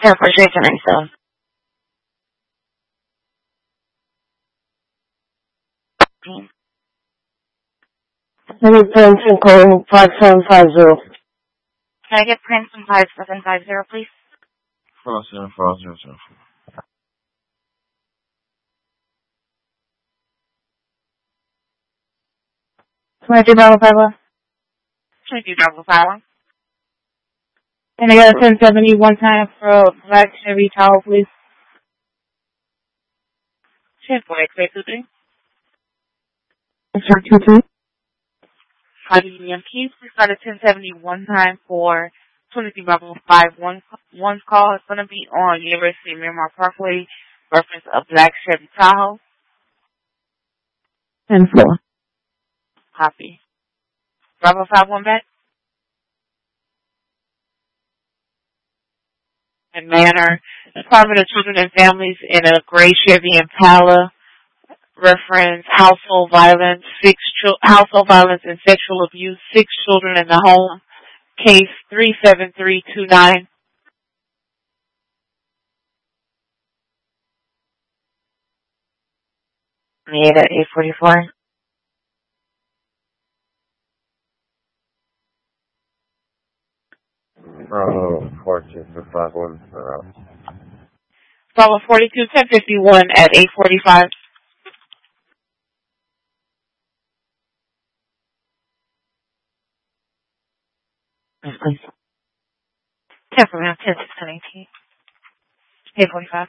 10 for straight to 97. Let me print and code 5750. Can I get Prince and 5750, please? 4750. 22 Bravo 51. 22 Bravo 51. And I got a 1070 one time for black Chevy Tahoe, please. 10 for X823. X823. Copy Union Keys. Please start at 1070 one time for 23 Bravo 51. One call is going to be on University of Miramar Parkway, reference a black Chevy Tahoe. 10-4. Copy. Bravo 51 back. And Manor, Department of Children and Families in a gray Chevy Impala, reference household violence, household violence and sexual abuse, 6 children in the home, case 37329. Need at 844. Bravo 4251. Bravo 42 1051 at 845. Yes, please. 10 for 10 1618. 845.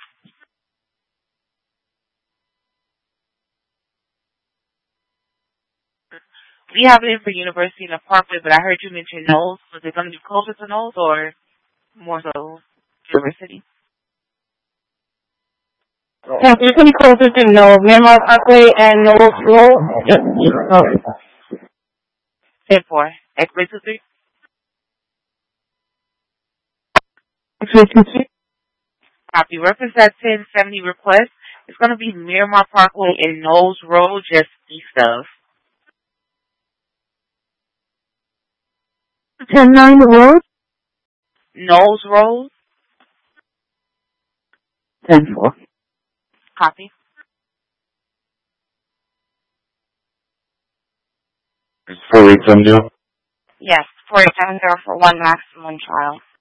We have it in for University in the Parkway, but I heard you mention Knowles. Was it going to be closer to Knowles or more so University? Yeah, it's going to be closer to Miramar Parkway and Knowles Road. Yep. 10-4. X-23. X823. Copy. Reference that 1070 request. It's going to be Miramar Parkway and Knowles Road, just east of. 109 Road. Knowles Road. 10-4. Copy. It's 4870. Yes, 4870 for one maximum child.